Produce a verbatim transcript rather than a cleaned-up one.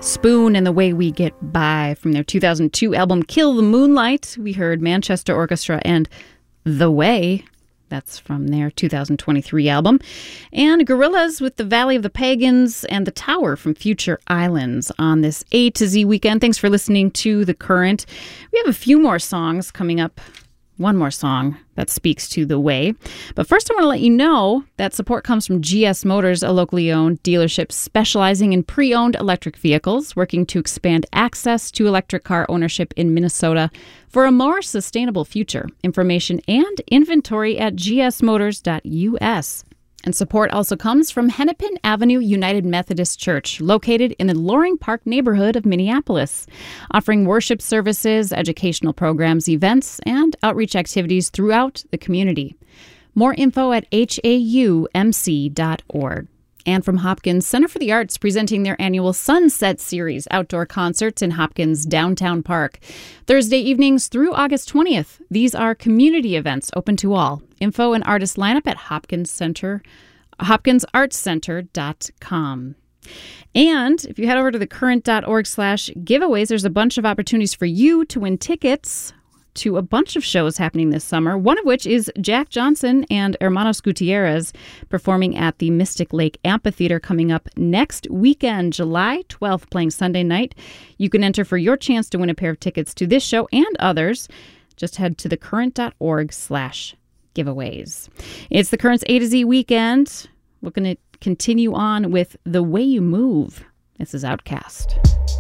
Spoon and the Way We Get By from their two thousand two album Kill the Moonlight. We heard Manchester Orchestra and The Way. That's from their two thousand twenty-three album. And Gorillaz with The Valley of the Pagans and The Tower from Future Islands on this A to Z weekend. Thanks for listening to The Current. We have a few more songs coming up. One more song that speaks to The Way. But first, I want to let you know that support comes from G S Motors, a locally owned dealership specializing in pre-owned electric vehicles, working to expand access to electric car ownership in Minnesota for a more sustainable future. Information and inventory at g s motors dot u s. And support also comes from Hennepin Avenue United Methodist Church, located in the Loring Park neighborhood of Minneapolis, offering worship services, educational programs, events, and outreach activities throughout the community. More info at h a u m c dot org. And from Hopkins Center for the Arts, presenting their annual Sunset Series outdoor concerts in Hopkins Downtown Park. Thursday evenings through August twentieth. These are community events open to all. Info and artist lineup at Hopkins Center, hopkins arts center dot com. And if you head over to thecurrent.org slash giveaways, there's a bunch of opportunities for you to win tickets to a bunch of shows happening this summer, one of which is Jack Johnson and Hermanos Gutierrez performing at the Mystic Lake Amphitheater coming up next weekend, July twelfth, playing Sunday night. You can enter for your chance to win a pair of tickets to this show and others. Just head to thecurrent.org slash giveaways. It's The Current's A to Z weekend. We're going to continue on with The Way You Move. This is Outcast.